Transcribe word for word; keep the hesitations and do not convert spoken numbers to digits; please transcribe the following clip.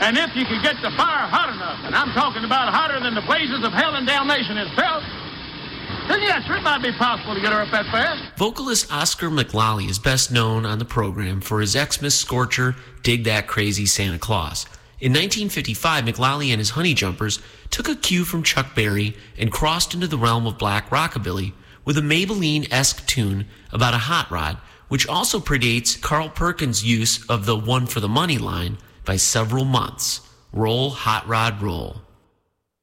And if you could get the fire hot enough, and I'm talking about hotter than the blazes of hell in Dalmatian itself, then yes, sir, it might be possible to get her up that fast. Vocalist Oscar McLally is best known on the program for his Xmas scorcher, Dig That Crazy Santa Claus. In nineteen fifty-five, McLally and his Honey Jumpers took a cue from Chuck Berry and crossed into the realm of black rockabilly with a Maybelline-esque tune about a hot rod, which also predates Carl Perkins' use of the One for the Money line by several months. Roll, Hot Rod, roll.